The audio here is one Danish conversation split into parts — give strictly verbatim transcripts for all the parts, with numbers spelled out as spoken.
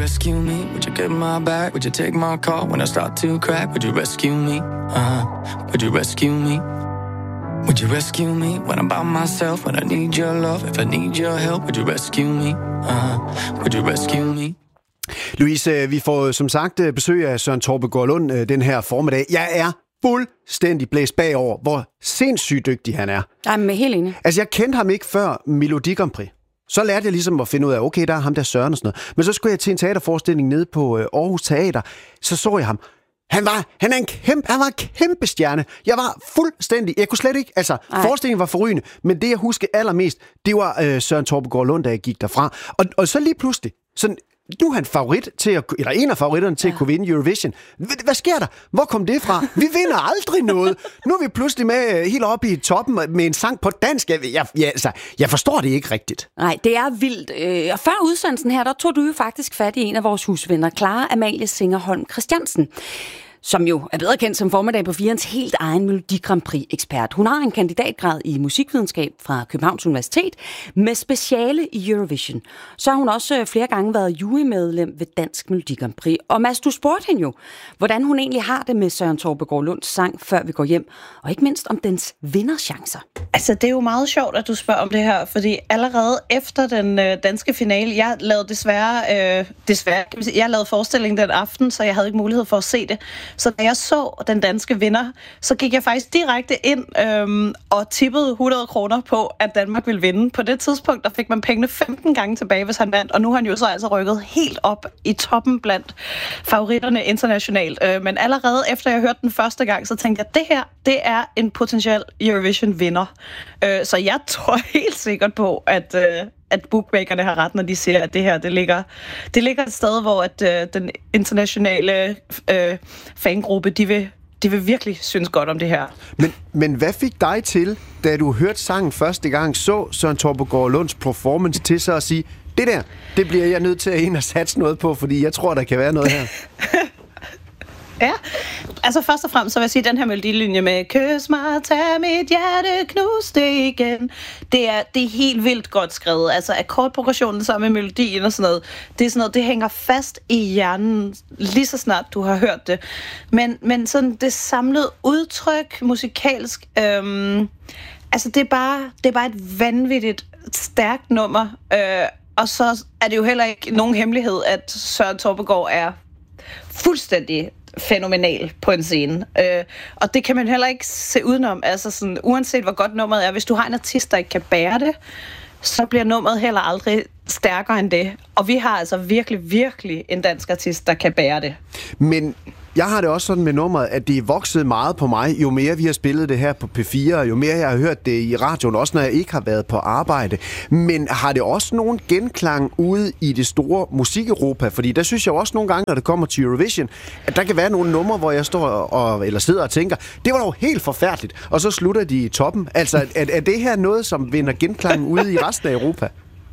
rescue me? Would you get my back? Would you take my call when I start to crack? Would you rescue me? Uh-huh. Would you rescue me? Would you rescue me when I'm by myself? When I need your love, if I need your help, would you rescue me? Uh-huh. Would you rescue me? Louise, vi får som sagt besøg af Søren Torpegaard Lund den her formiddag. Jeg er fuldstændig blæst bagover, hvor sindssygt dygtig han er. Jeg er helt enig. Altså, jeg kendte ham ikke før Melodi Grand Prix. Så lærte jeg ligesom at finde ud af, okay, der er ham der Søren og sådan noget. Men så skulle jeg til en teaterforestilling nede på Aarhus Teater. Så så jeg ham. Han var, han er en kæmpe, han var en kæmpe stjerne. Jeg var fuldstændig, jeg kunne slet ikke, altså Ej. forestillingen var forrygende, men det jeg husker allermest, det var øh, Søren Torpegaard Lund, da jeg gik derfra. Og, og så lige pludselig, sådan, du er han favorit til at, eller en af favoritterne til ja. at kunne vinde Eurovision. Hvad sker der? Hvor kom det fra? Vi vinder aldrig noget. Nu er vi pludselig med helt oppe i toppen med en sang på dansk. Jeg, jeg, jeg, altså, jeg forstår det ikke rigtigt. Nej, det er vildt. Øh, og før udsendelsen her, der tog du jo faktisk fat i en af vores husvenner, Clara Amalie Singer-Holm Christiansen, som jo er bedre kendt som formiddag på firens helt egen Melodi Grand Prix-ekspert. Hun har en kandidatgrad i musikvidenskab fra Københavns Universitet med speciale i Eurovision. Så har hun også flere gange været jurymedlem ved Dansk Melodi Grand Prix. Og Mads, du spurgte hende jo, hvordan hun egentlig har det med Søren Torpegaard Lunds sang, før vi går hjem, og ikke mindst om dens vinderchancer. Altså, det er jo meget sjovt, at du spørger om det her, fordi allerede efter den øh, danske finale, jeg lavede desværre, øh, desværre, kan man sige, jeg lavede forestillingen den aften, så jeg havde ikke mulighed for at se det. Så da jeg så den danske vinder, så gik jeg faktisk direkte ind øhm, og tippede hundrede kroner på, at Danmark ville vinde. På det tidspunkt, der fik man pengene femten gange tilbage, hvis han vandt, og nu har han jo så altså rykket helt op i toppen blandt favoritterne internationalt. Øh, men allerede efter jeg hørte den første gang, så tænkte jeg, at det her, det er en potentiel Eurovision-vinder. Øh, så jeg tror helt sikkert på, at... Øh, at bookmakerne har ret, når de siger, at det her, det ligger, det ligger et sted, hvor at, øh, den internationale øh, fangruppe, de vil, de vil virkelig synes godt om det her. Men, men hvad fik dig til, da du hørte sangen første gang, så Søren Torpegaard Lunds performance til så at sige, det der, det bliver jeg nødt til at ind og satse noget på, fordi jeg tror, der kan være noget her. Ja, altså først og fremmest så vil jeg sige, at den her melodilinje med kys mig, tag mit hjerte, knus det igen, det er, det er helt vildt godt skrevet. Altså akkordprogressionen sammen med melodien og sådan noget, det er sådan noget, det hænger fast i hjernen lige så snart du har hørt det. Men, men sådan det samlede udtryk musikalsk, øhm, altså det er, bare, det er bare et vanvittigt stærkt nummer, øh, og så er det jo heller ikke nogen hemmelighed, at Søren Torpegaard er fuldstændig fænomenal på en scene. Øh, og det kan man heller ikke se udenom. Altså sådan, uanset hvor godt nummeret er, hvis du har en artist, der ikke kan bære det, så bliver nummeret heller aldrig stærkere end det. Og vi har altså virkelig, virkelig en dansk artist, der kan bære det. Men jeg har det også sådan med nummeret, at det er vokset meget på mig, jo mere vi har spillet det her på P fire, jo mere jeg har hørt det i radioen, også når jeg ikke har været på arbejde. Men har det også nogen genklang ude i det store musik-Europa? Fordi der synes jeg også nogle gange, når det kommer til Eurovision, at der kan være nogle numre, hvor jeg står og, eller sidder og tænker, det var dog helt forfærdeligt, og så slutter de i toppen. Altså, er, er det her noget, som vinder genklang ude i resten af Europa?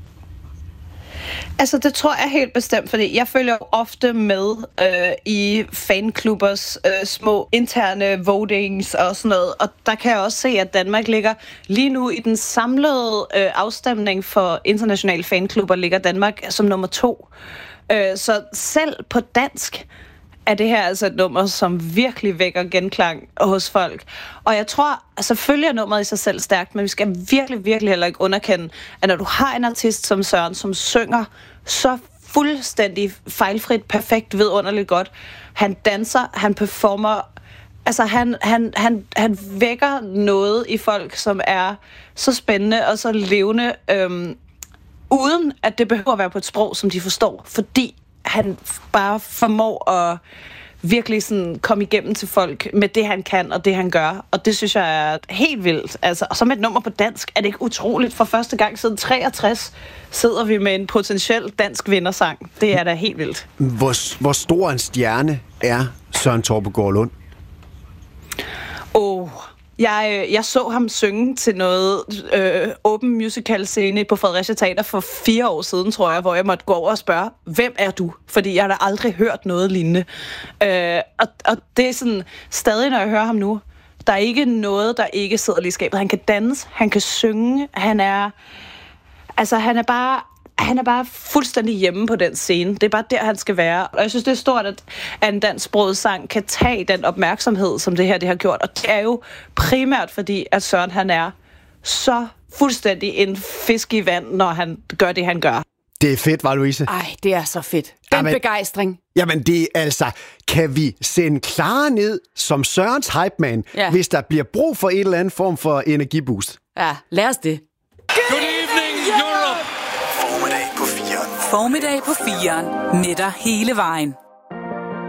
Altså, det tror jeg helt bestemt, fordi jeg følger jo ofte med øh, i fanklubbers øh, små interne votings og sådan noget, og der kan jeg også se, at Danmark ligger lige nu i den samlede øh, afstemning for internationale fanklubber, ligger Danmark som nummer to. Øh, så selv på dansk er det her altså et nummer, som virkelig vækker genklang hos folk. Og jeg tror, at selvfølgelig er nummeret i sig selv stærkt, men vi skal virkelig, virkelig heller ikke underkende, at når du har en artist som Søren, som synger så fuldstændig fejlfrit, perfekt, vidunderligt godt, han danser, han performer, altså han, han, han, han vækker noget i folk, som er så spændende og så levende, øhm, uden at det behøver at være på et sprog, som de forstår, fordi han bare formår at virkelig sådan komme igennem til folk med det, han kan og det, han gør. Og det synes jeg er helt vildt. Altså, og så med et nummer på dansk, er det ikke utroligt? For første gang siden treogtres sidder vi med en potentiel dansk vindersang. Det er da helt vildt. Hvor, hvor stor en stjerne er Søren Torpegaard Lund? Åh... Oh. Jeg, jeg så ham synge til noget øh, open musical scene på Fredericia Teater for fire år siden, tror jeg, hvor jeg måtte gå over og spørge, hvem er du? Fordi jeg har da aldrig hørt noget lignende. Øh, og, og det er sådan, stadig når jeg hører ham nu, der er ikke noget, der ikke sidder lige i skabet. Han kan danse, han kan synge, han er, altså han er bare, han er bare fuldstændig hjemme på den scene. Det er bare der, han skal være. Og jeg synes, det er stort, at en dansksproget sang kan tage den opmærksomhed, som det her det har gjort. Og det er jo primært fordi, at Søren han er så fuldstændig en fisk i vand, når han gør det, han gør. Det er fedt, var Louise? Ej, det er så fedt. Den Jamen, begejstring. Jamen, det er altså... Kan vi sende Clara ned som Sørens hype man, Ja. hvis der bliver brug for en eller anden form for energiboost? Ja, lad os det. Good evening, Europe! Formiddag på firen. Formiddag på firen. Netter hele vejen.